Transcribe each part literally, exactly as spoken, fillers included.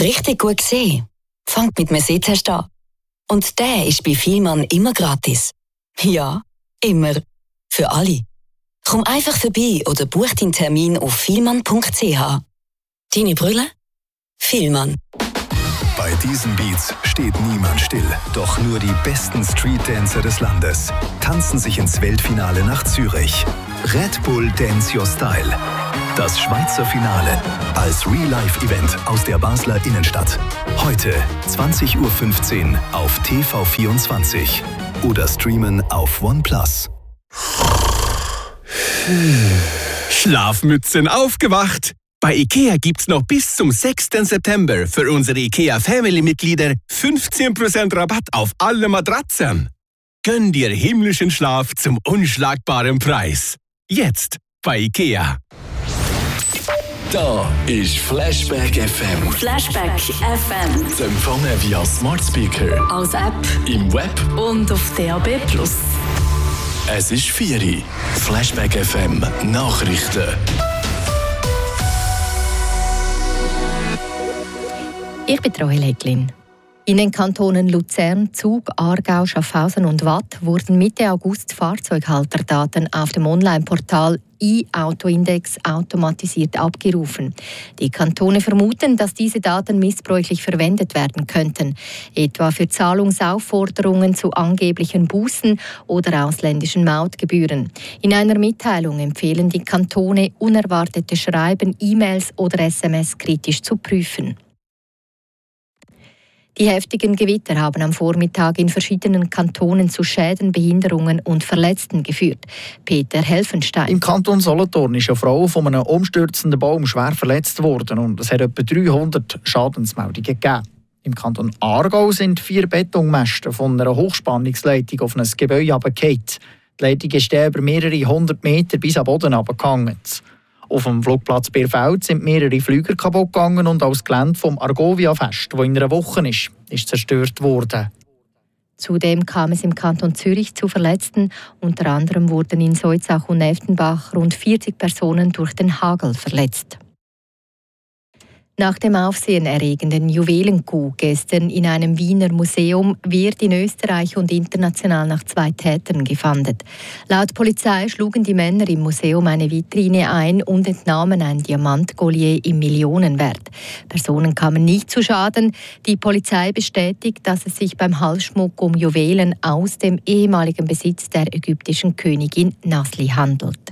Richtig gut gesehen. Fangt mit einem Sehtest an. Und der ist bei Vielmann immer gratis. Ja, immer. Für alle. Komm einfach vorbei oder buch deinen Termin auf vielmann punkt c h. Deine Brille? Vielmann. Bei diesen Beats steht niemand still. Doch nur die besten Street-Dancer des Landes tanzen sich ins Weltfinale nach Zürich. Red Bull Dance Your Style. Das Schweizer Finale als Real-Life-Event aus der Basler Innenstadt. Heute zwanzig Uhr fünfzehn auf T V vierundzwanzig oder streamen auf OnePlus. Schlafmützen aufgewacht! Bei IKEA gibt's noch bis zum sechsten September für unsere IKEA Family-Mitglieder fünfzehn Prozent Rabatt auf alle Matratzen. Gönn dir himmlischen Schlaf zum unschlagbaren Preis. Jetzt bei IKEA. Da ist Flashback F M. Flashback F M. Zu empfangen via Smart Speaker, als App im Web und auf D A B plus. Es ist vier Uhr. Flashback F M Nachrichten. Ich bin Roy Leglin. In den Kantonen Luzern, Zug, Aargau, Schaffhausen und Waadt wurden Mitte August Fahrzeughalterdaten auf dem Online-Portal e-Auto-Index automatisiert abgerufen. Die Kantone vermuten, dass diese Daten missbräuchlich verwendet werden könnten, etwa für Zahlungsaufforderungen zu angeblichen Bußen oder ausländischen Mautgebühren. In einer Mitteilung empfehlen die Kantone, unerwartete Schreiben, E-Mails oder S M S kritisch zu prüfen. Die heftigen Gewitter haben am Vormittag in verschiedenen Kantonen zu Schäden, Behinderungen und Verletzten geführt. Peter Helfenstein. Im Kanton Solothurn ist eine Frau von einem umstürzenden Baum schwer verletzt worden und es hat etwa dreihundert Schadensmeldungen gegeben. Im Kanton Aargau sind vier Betonmasten von einer Hochspannungsleitung auf ein Gebäude herabgefallen. Die Leitung ist über mehrere hundert Meter bis am Boden herabgegangen. Auf dem Flugplatz Bierfeld sind mehrere Flüger kaputt gegangen und auch das Gelände vom Argovia-Fest, das in einer Woche ist, ist zerstört worden. Zudem kam es im Kanton Zürich zu Verletzten. Unter anderem wurden in Soizach und Neftenbach rund vierzig Personen durch den Hagel verletzt. Nach dem aufsehenerregenden Juwelencoup gestern in einem Wiener Museum wird in Österreich und international nach zwei Tätern gefahndet. Laut Polizei schlugen die Männer im Museum eine Vitrine ein und entnahmen ein Diamantkollier im Millionenwert. Personen kamen nicht zu Schaden. Die Polizei bestätigt, dass es sich beim Halsschmuck um Juwelen aus dem ehemaligen Besitz der ägyptischen Königin Nasli handelt.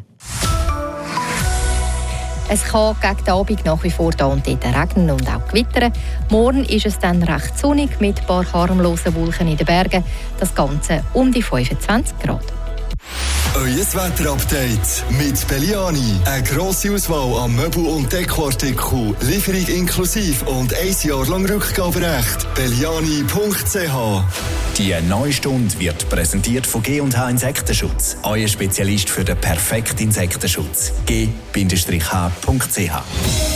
Es kann gegen den Abend nach wie vor da und dort regnen und auch gewittern. Morgen ist es dann recht sonnig mit ein paar harmlosen Wolken in den Bergen. Das Ganze um die fünfundzwanzig Grad. Euer Wetterupdate mit Belliani. Eine grosse Auswahl an Möbel- und Dekoartikeln. Lieferung inklusive und ein Jahr lang Rückgaberecht. Belliani punkt c h. Die neue Stunde wird präsentiert von G und H Insektenschutz. Euer Spezialist für den perfekten Insektenschutz. G H punkt c h.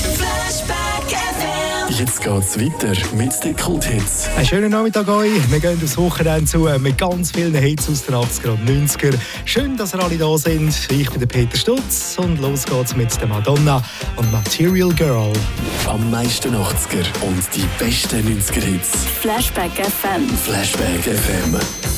Jetzt geht's weiter mit den Kulthits. Einen schönen Nachmittag euch. Wir gehen aufs Wochenende zu mit ganz vielen Hits aus den achtziger und neunziger. Schön, dass ihr alle da sind. Ich bin der Peter Stutz und los geht's mit der Madonna und Material Girl. Am meisten achtziger und die besten neunziger Hits. Flashback F M. Flashback F M.